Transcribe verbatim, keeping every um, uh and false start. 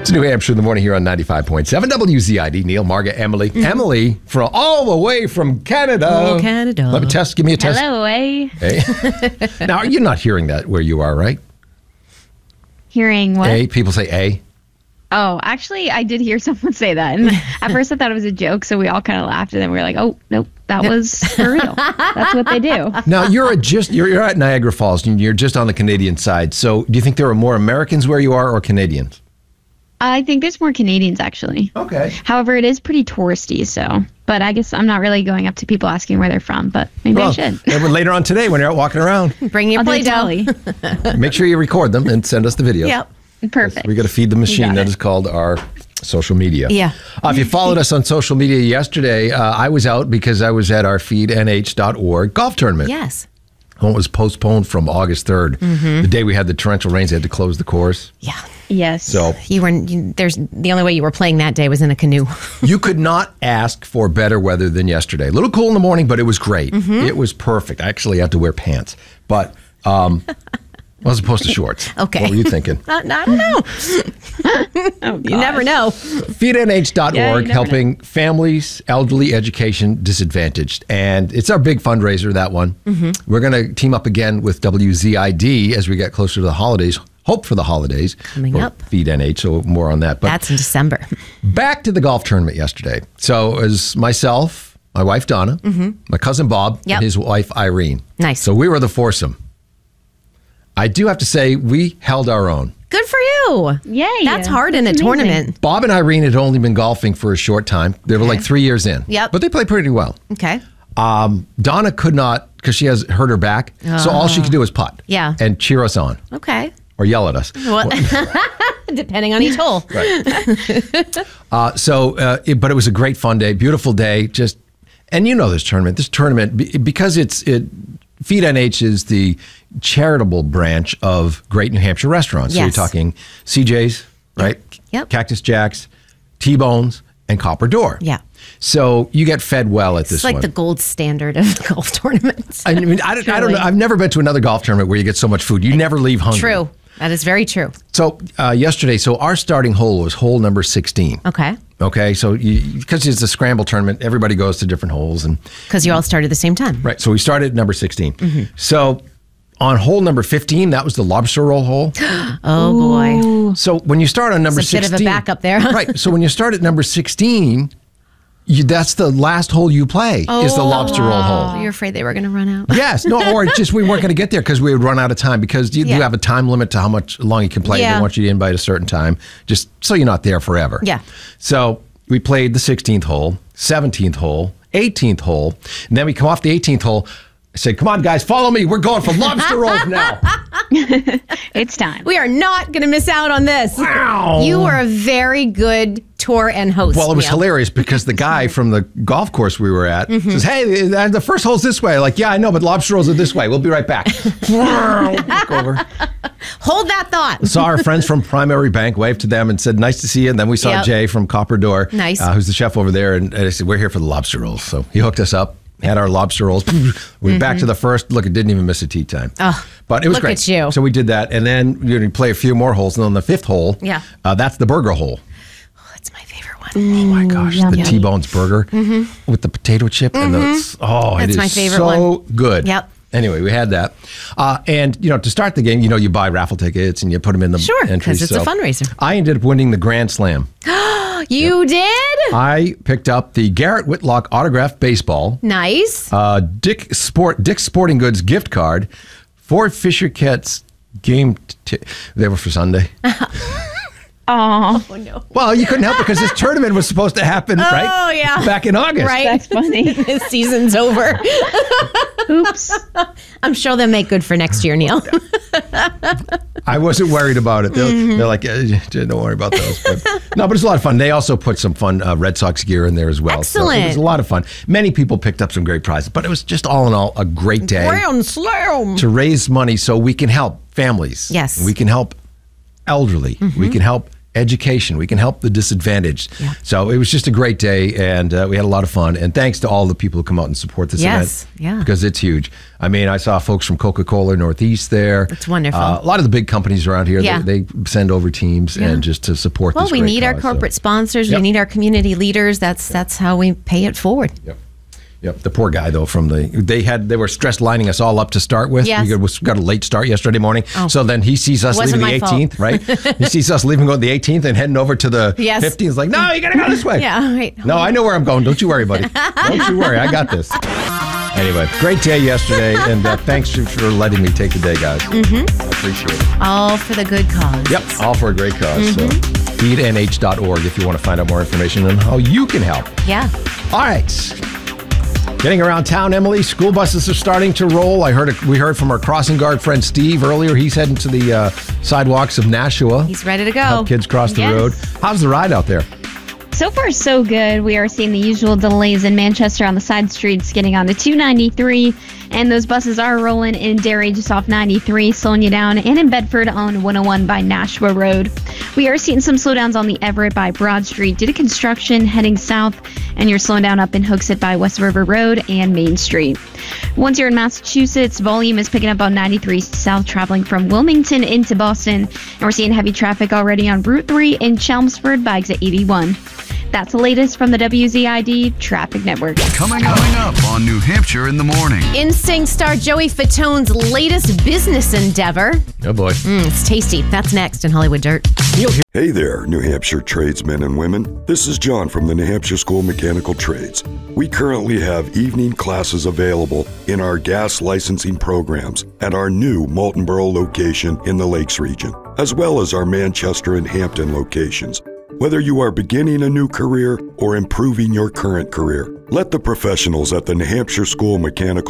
It's New Hampshire in the morning here on ninety-five point seven W Z I D. Neil, Marga, Emily. Mm-hmm. Emily, from all the way from Canada. Oh, Canada. Let me test. Give me a test. Hello, eh? Hey. Now, you're not hearing that where you are, right? Hearing what? A. People say A. Oh, actually, I did hear someone say that. And at first, I thought it was a joke, so we all kind of laughed, and then we were like, "Oh, nope, that was for real. That's what they do." Now, you're a just you're you're at Niagara Falls, and you're just on the Canadian side. So, do you think there are more Americans where you are, or Canadians? I think there's more Canadians, actually. Okay. However, it is pretty touristy, so. But I guess I'm not really going up to people asking where they're from, but maybe well, I should. Yeah, well, later on today, when you're out walking around, bring your Play-Doh. Make sure you record them and send us the video. Yep. Perfect. We got to feed the machine that is called our social media. Yeah. Uh, if you followed us on social media yesterday, uh, I was out because I was at our feed N H dot org golf tournament. Yes. Well, it was postponed from August third. Mm-hmm. The day we had the torrential rains, they had to close the course. Yeah. Yes. So you were. You, there's the only way you were playing that day was in a canoe. You could not ask for better weather than yesterday. A little cool in the morning, but it was great. Mm-hmm. It was perfect. I actually had to wear pants, but um, as opposed to shorts. Okay. What were you thinking? I, I don't know. Oh, you never know. feed N H dot org, yeah, helping know. families, elderly, education, disadvantaged. And it's our big fundraiser, that one. Mm-hmm. We're going to team up again with W Z I D as we get closer to the holidays. Hope for the holidays. Coming up. Feed N H, so more on that. But that's in December. Back to the golf tournament yesterday. So it was myself, my wife Donna, mm-hmm. my cousin Bob, yep. and his wife Irene. Nice. So we were the foursome. I do have to say, we held our own. Good for you. Yay. That's hard That's in a amazing. tournament. Bob and Irene had only been golfing for a short time. They were Okay. like three years in. Yep. But they played pretty well. Okay. Um, Donna could not, because she has hurt her back. Oh. So all she could do was putt. Yeah. And cheer us on. Okay. Or yell at us. What? Depending on each hole. Right. uh, so, uh, it, but it was a great fun day, beautiful day. Just, and you know this tournament, this tournament, because it's, it, Feed N H is the charitable branch of Great New Hampshire Restaurants. Yes. So you're talking C J's, right? Yep. Cactus Jack's, T-Bones, and Copper Door. Yeah. So you get fed well at It's this like one. the gold standard of golf tournaments. I mean, I don't, I don't know. I've never been to another golf tournament where you get so much food. You never leave hungry. True. That is very true. So uh, yesterday, so our starting hole was hole number sixteen. Okay. Okay, so because it's a scramble tournament, everybody goes to different holes. and Because you all started at the same time. Right, so we started at number sixteen. Mm-hmm. So on hole number fifteen, that was the lobster roll hole. Oh, boy. So when you start on number It's a sixteen. bit of a backup there. Right, so when you start at number sixteen, you, that's the last hole you play is the lobster roll hole. You're afraid they were going to run out. Yes, no, or it's just we weren't going to get there because we would run out of time because you, Yeah. you have a time limit to how much long you can play. Yeah. They want you to in by a certain time, just so you're not there forever. Yeah. So we played the sixteenth hole, seventeenth hole, eighteenth hole, and then we come off the eighteenth hole. I said, come on, guys, follow me. We're going for lobster rolls now. It's time. We are not going to miss out on this. Wow. You are a very good tour and host. Well, it was Neil. hilarious because the guy from the golf course we were at Mm-hmm. says, hey, the the first hole's this way. Like, yeah, I know, but lobster rolls are this way. We'll be right back. Look over. Hold that thought. Saw our friends from Primary Bank, waved to them and said, nice to see you. And then we saw Yep. Jay from Copper Door, Nice. uh, who's the chef over there. And, and I said, we're here for the lobster rolls. So he hooked us up, had our lobster rolls. We went back to the first. Look, it didn't even miss a tee time. Oh, but it was look great. at you. So we did that. And then you, know, you play a few more holes. And on the fifth hole, Yeah. uh, that's the burger hole. Oh, it's my favorite one. Oh my gosh, yummy. the T-Bones burger with the potato chip and the oh, That's it is my favorite so one. good. Yep. Anyway, we had that, uh, and you know, to start the game, you know, you buy raffle tickets and you put them in the Sure, 'cause entries. it's a fundraiser. I ended up winning the Grand Slam. You did? I picked up the Garrett Whitlock autographed baseball, Nice. uh, Dick Sport, Dick's Sporting Goods gift card, four Fisher Cats game. T- they were for Sunday. Oh, Oh, no. Well, you couldn't help it because this tournament was supposed to happen, right? Oh, yeah. Back in August. Right. that's funny. This season's over. Oops. I'm sure they'll make good for next year, Neil. I wasn't worried about it. They're, Mm-hmm. they're like, eh, don't worry about those. But, no, but it's a lot of fun. They also put some fun uh, Red Sox gear in there as well. So it Excellent. was a lot of fun. Many people picked up some great prizes, but it was just all in all a great day Grand Slam. to raise money so we can help families. Yes. We can help elderly. Mm-hmm. We can help education. We can help the disadvantaged. Yeah. So it was just a great day, and uh, we had a lot of fun. And thanks to all the people who come out and support this Yes, event. yeah. Because it's huge. I mean, I saw folks from Coca-Cola Northeast there. It's wonderful. Uh, a lot of the big companies around here, Yeah. they, they send over teams and just to support Well, this we great need our cause, corporate so. sponsors. Yep. We need our community leaders. That's that's how we pay it forward. Yep. Yep. The poor guy though from the they had they were stress lining us all up to start with. Yes. We got, we got a late start yesterday morning. Oh. So then he sees us Wasn't leaving the my fault. eighteenth, right? He sees us leaving going the eighteenth and heading over to the Yes. fifteenth. He's like, no, you gotta go this way. Yeah, right. No, I know where I'm going. Don't you worry, buddy. Don't you worry. I got this. Anyway, great day yesterday, and uh, thanks for, for letting me take the day, guys. Mm-hmm. I appreciate it. All for the good cause. Yep, all for a great cause. Mm-hmm. So feed N H dot org if you want to find out more information on how you can help. Yeah. All right. Getting around town, Emily. School buses are starting to roll. I heard we heard from our crossing guard friend Steve earlier. He's heading to the uh, sidewalks of Nashua. He's ready to go. Help kids cross the Yes. road. How's the ride out there? So far, so good. We are seeing the usual delays in Manchester on the side streets, getting on to two ninety-three, and those buses are rolling in Derry just off ninety-three, slowing you down, and in Bedford on one oh one by Nashua Road. We are seeing some slowdowns on the Everett by Broad Street due to construction heading south, and you're slowing down up in Hooksett by West River Road and Main Street. Once you're in Massachusetts, volume is picking up on ninety-three south, traveling from Wilmington into Boston, and we're seeing heavy traffic already on Route three in Chelmsford by exit eighty-one. That's the latest from the W Z I D Traffic Network. Coming, coming up on New Hampshire in the Morning. NSYNC star Joey Fatone's latest business endeavor. Oh, boy. Mm, it's tasty. That's next in Hollywood Dirt. You'll hear Hey there, New Hampshire tradesmen and women. This is John from the New Hampshire School of Mechanical Trades. We currently have evening classes available in our gas licensing programs at our new Moultonborough location in the Lakes region, as well as our Manchester and Hampton locations. Whether you are beginning a new career or improving your current career, let the professionals at the New Hampshire School of Mechanical